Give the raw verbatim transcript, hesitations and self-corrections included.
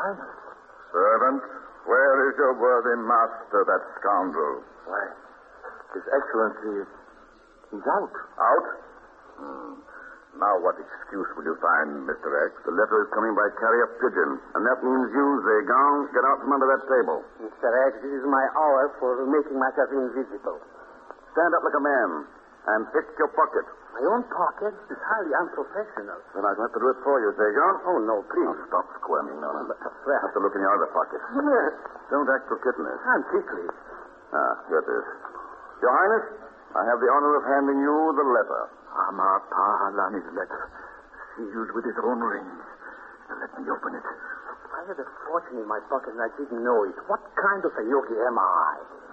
Highness. Servant, where is your worthy master, that scoundrel? Why, His Excellency, he's out. Out? Hmm. Now what excuse will you find, Mister X? The letter is coming by carrier pigeon, and that means you, Zagon, get out from under that table. Mister X, this is my hour for making myself invisible. Stand up like a man and pick your pocket. My own pocket is highly unprofessional. Then I have to do it for you, Zagon. Oh, no, please. Oh, stop squirming, Nona. But, uh, well, have to look in your other pocket. Don't act so kittenish. I'm ticklish. Ah, here it is. Your Highness, I have the honor of handing you the letter. Amar Pahalani's letter, sealed with his own rings. Let me open it. I had a fortune in my pocket and I didn't know it. What kind of a yogi am I?